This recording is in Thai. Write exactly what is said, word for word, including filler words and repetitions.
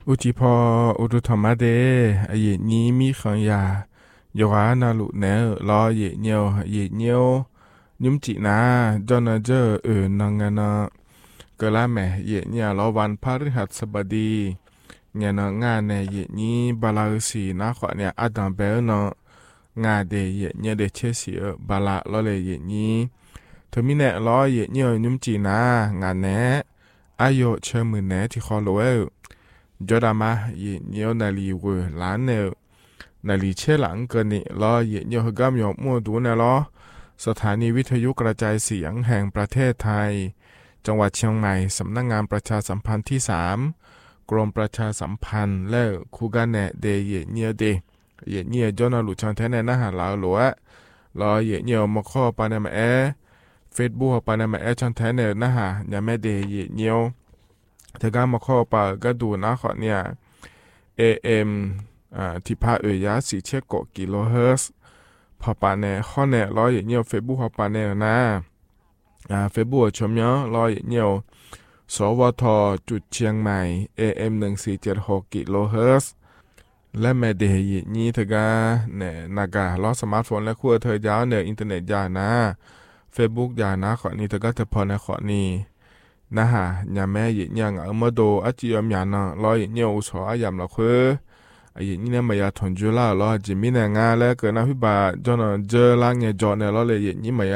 อุจิพออุตุธรรมะเดอเยนี้มีขังยาโยกานาลุเนอรอเยเนียวเยเนียวยุมจินาจอนเจอเออนังกันนะกะละแม่เยเนียรอวันพฤหัสบดีเงียนงานในเยนี้บาลาสีนะขวเนี่ยอดัมเบลเนาะงานเดเยเนียเดเชสีบาลาลอเลยเยนี้เธอมีแน่รอเยเนียวยุมจีนางานแน่อายุเชื่อมือแน่ที่คอโลเอลจอดามาเยเนียวนาลีเวล้านเนอนาลีเชหลังเกินนี่รอเยเนียวกำยอมมัวดูเนลอสถานีวิทยุกระจายเสียงแห่งประเทศไทยจังหวัดเชียงใหม่สำนักงานประชาสัมพันธ์ที่สามกรมประชาสัมพันธ์และคูกาเนเดเยเนียเดเยเนียจอนาลุชันแทนในหาลาวหลัวรอเยเนียวมาข้อปานามาแอเฟซบุ๊กปานามาแอชันแทนเนนะฮะยาแม่เดเยเนียวเธอการมาข้อปาก็ดูนะขอเนี่ย เอ เอ็ม อเอ็มอ่าที่พาเอ่ยยาสีเชกโกกิโลเฮิรตซ์พอปานเนข้อเนร้อยเนียวเฟซบุ๊กพอปานเนนะอ่าเฟซบุ๊กชมเนาะร้อยเนียวสวทจุดเชียงใหม่ เอ เอ็ม หนึ่งสี่เจ็ดหกกิโลเฮิรตซ์และแม่เดยนี้เธอก็เนี่ยนากาล้อสมาร์ทโฟนและขั้วเธอยาวเนี่ยอินเทอร์เน็ตยานะเฟซบุ๊กยานะขอนี้เธอก็จะพอในขอนี้นะฮะยาแม่ยิ่งยังเอามาดูอาจียมยานะร้อยเนียวอุศอายามละคือไอ้ยิ่งเนี่ยมายาทนจุฬาล้อจิมิเนี่ยงาแล้วเกิดนะพี่บาจอนเจอล่างเนี่ยจอเนี่ยล้อเลยยิ่งนี่มายา